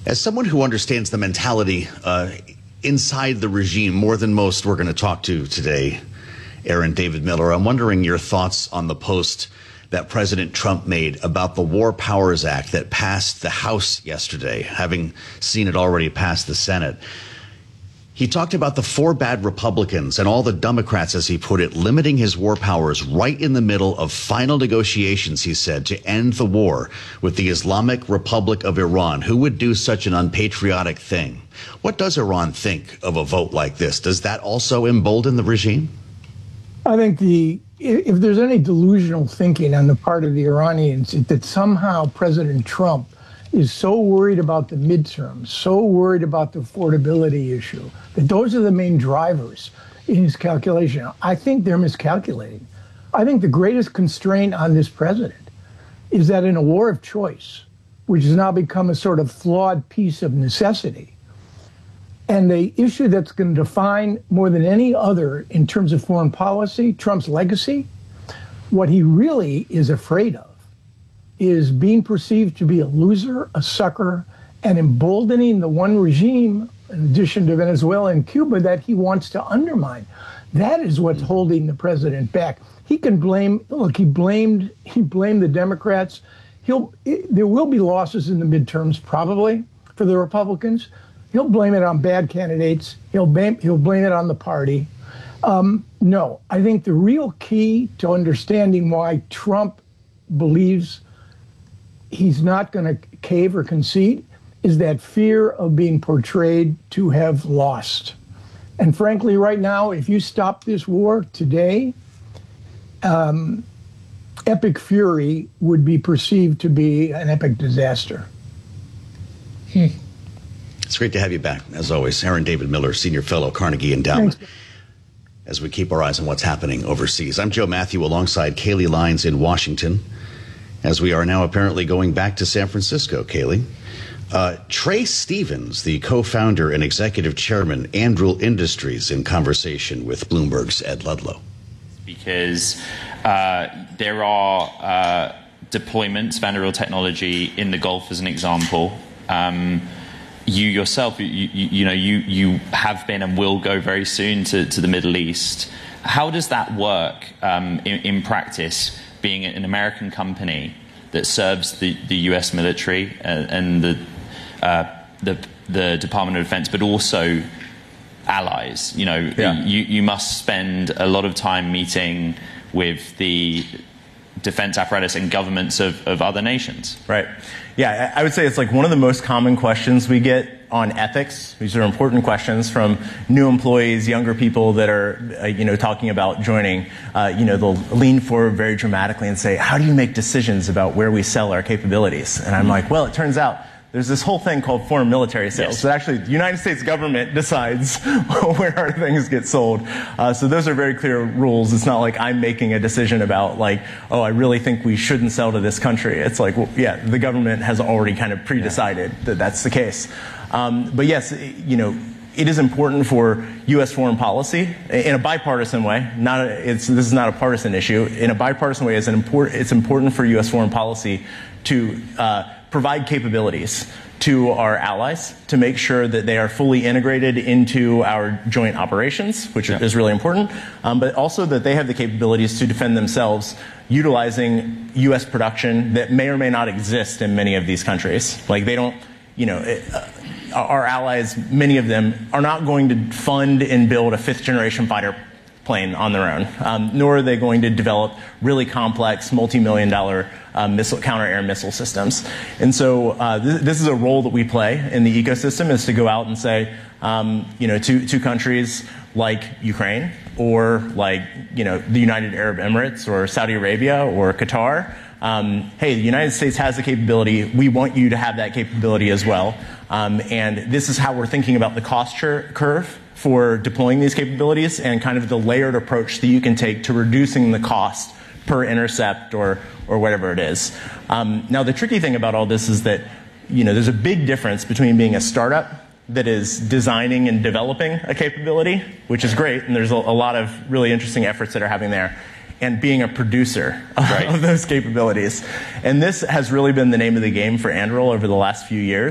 As someone who understands the mentality inside the regime more than most we're going to talk to today, Aaron David Miller, I'm wondering your thoughts on the post that President Trump made about the War Powers Act that passed the House yesterday, having seen it already pass the Senate. He talked about the four bad Republicans and all the Democrats, as he put it, limiting his war powers right in the middle of final negotiations, he said, to end the war with the Islamic Republic of Iran. Who would do such an unpatriotic thing? What does Iran think of a vote like this? Does that also embolden the regime? I think if there's any delusional thinking on the part of the Iranians, that somehow President Trump is so worried about the midterms, so worried about the affordability issue, that those are the main drivers in his calculation. I think they're miscalculating. I think the greatest constraint on this president is that in a war of choice, which has now become a sort of flawed piece of necessity, and the issue that's going to define more than any other in terms of foreign policy, Trump's legacy, what he really is afraid of is being perceived to be a loser, a sucker, and emboldening the one regime, in addition to Venezuela and Cuba, that he wants to undermine. That is what's holding the president back. He can blame, look, he blamed the Democrats. There will be losses in the midterms, probably, for the Republicans. He'll blame it on bad candidates. He'll blame it on the party. No, I think the real key to understanding why Trump believes he's not going to cave or concede is that fear of being portrayed to have lost. And frankly, right now, if you stop this war today, epic fury would be perceived to be an epic disaster. It's great to have you back, as always. Aaron David Miller, Senior Fellow, Carnegie Endowment. Thanks. As we keep our eyes on what's happening overseas. I'm Joe Matthew alongside Kayleigh Lines in Washington, as we are now apparently going back to San Francisco. Kayleigh. Trey Stevens, the co-founder and executive chairman, Anduril Industries, in conversation with Bloomberg's Ed Ludlow. Because there are deployments of Anduril technology in the Gulf, as an example. You yourself, you have been and will go very soon to the Middle East. How does that work in practice, being an American company that serves the U.S. military and the Department of Defense, but also allies? You must spend a lot of time meeting with the defense apparatus and governments of other nations. Right. Yeah, I would say it's like one of the most common questions we get on ethics. These are important questions from new employees, younger people that are, talking about joining. They'll lean forward very dramatically and say, how do you make decisions about where we sell our capabilities? And I'm like, well, it turns out there's this whole thing called foreign military sales. So actually, the United States government decides where our things get sold. So those are very clear rules. It's not like I'm making a decision about I really think we shouldn't sell to this country. It's like, well, yeah, the government has already kind of pre-decided that that's the case. But yes, it is important for U.S. foreign policy in a bipartisan way. This is not a partisan issue. In a bipartisan way, it's important for U.S. foreign policy to provide capabilities to our allies to make sure that they are fully integrated into our joint operations, which is really important, but also that they have the capabilities to defend themselves utilizing U.S. production that may or may not exist in many of these countries. Like they don't, our allies, many of them, are not going to fund and build a fifth-generation fighter plane on their own, nor are they going to develop really complex, multi-million-dollar counter-air missile systems. And so this is a role that we play in the ecosystem, is to go out and say, to countries like Ukraine or the United Arab Emirates or Saudi Arabia or Qatar, hey, the United States has the capability. We want you to have that capability as well. And this is how we're thinking about the cost curve for deploying these capabilities and kind of the layered approach that you can take to reducing the cost per intercept or whatever it is. Now, the tricky thing about all this is that, there's a big difference between being a startup that is designing and developing a capability, which is great, and there's a lot of really interesting efforts that are happening there, and being a producer of those capabilities. And this has really been the name of the game for Anduril over the last few years.